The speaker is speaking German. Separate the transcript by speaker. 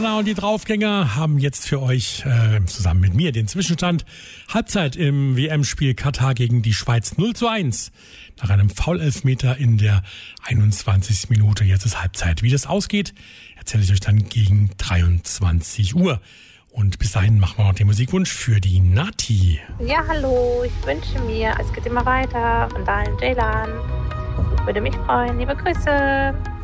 Speaker 1: Anna und die Draufgänger haben jetzt für euch zusammen mit mir den Zwischenstand. Halbzeit im WM-Spiel Katar gegen die Schweiz 0:1. Nach einem Foul-Elfmeter in der 21. Minute. Jetzt ist Halbzeit. Wie das ausgeht, erzähle ich euch dann gegen 23 Uhr. Und bis dahin machen wir noch den Musikwunsch für die Nati.
Speaker 2: Ja, hallo, ich wünsche mir, es geht immer weiter. Von dahin, Jaylan. Würde mich freuen. Liebe Grüße.